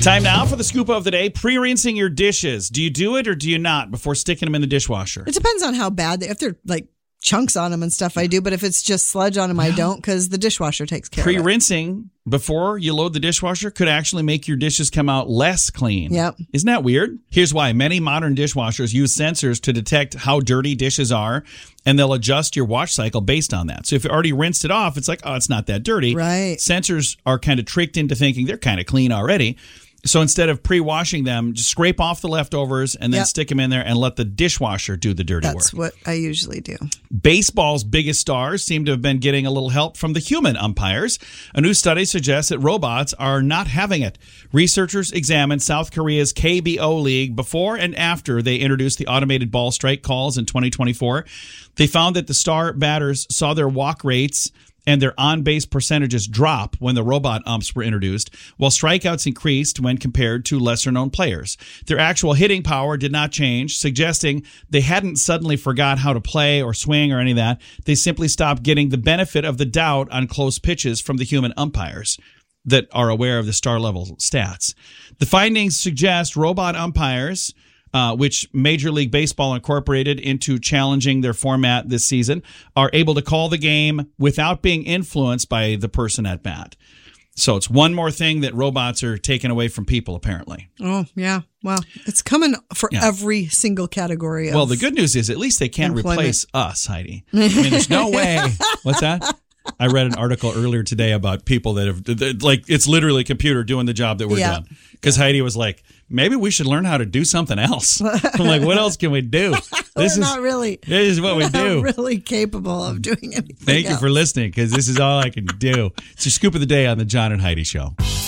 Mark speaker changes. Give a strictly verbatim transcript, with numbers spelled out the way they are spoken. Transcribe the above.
Speaker 1: Time now for the scoop of the day. Pre-rinsing your dishes. Do you do it or do you not before sticking them in the dishwasher?
Speaker 2: It depends on how bad they, if they're like chunks on them and stuff, I do. But if it's just sludge on them, I don't, because the dishwasher takes care of it.
Speaker 1: Pre-rinsing before you load the dishwasher could actually make your dishes come out less clean.
Speaker 2: Yep.
Speaker 1: Isn't that weird? Here's why. Many modern dishwashers use sensors to detect how dirty dishes are, and they'll adjust your wash cycle based on that. So if you already rinsed it off, it's like, oh, it's not that dirty.
Speaker 2: Right.
Speaker 1: Sensors are kind of tricked into thinking they're kind of clean already. So instead of pre-washing them, just scrape off the leftovers and then
Speaker 2: Yep.
Speaker 1: stick them in there and let the dishwasher do the dirty
Speaker 2: That's
Speaker 1: work.
Speaker 2: what I usually do.
Speaker 1: Baseball's biggest stars seem to have been getting a little help from the human umpires. A new study suggests that robots are not having it. Researchers examined South Korea's K B O League before and after they introduced the automated ball strike calls in twenty twenty-four. They found that the star batters saw their walk rates and their on-base percentages drop when the robot umps were introduced, while strikeouts increased when compared to lesser-known players. Their actual hitting power did not change, suggesting they hadn't suddenly forgot how to play or swing or any of that. They simply stopped getting the benefit of the doubt on close pitches from the human umpires that are aware of the star-level stats. The findings suggest robot umpires, Uh, which Major League Baseball incorporated into challenging their format this season, are able to call the game without being influenced by the person at bat. So it's one more thing that robots are taking away from people, apparently.
Speaker 2: Oh, yeah. Well, it's coming for
Speaker 1: Yeah.
Speaker 2: every single category of
Speaker 1: Well, the good news is at least they can't
Speaker 2: employment.
Speaker 1: replace us, Heidi. I mean, there's no way. What's that? I read an article earlier today about people that have, like, it's literally a computer doing the job that we're
Speaker 2: Yeah.
Speaker 1: doing. Because Heidi was like, maybe we should learn how to do something else. I'm like, what else can we do? This
Speaker 2: We're
Speaker 1: is
Speaker 2: not really.
Speaker 1: This is what we
Speaker 2: not
Speaker 1: do.
Speaker 2: really capable of doing anything
Speaker 1: Thank you
Speaker 2: else.
Speaker 1: for listening, because this is all I can do. It's your scoop of the day on the John and Heidi Show.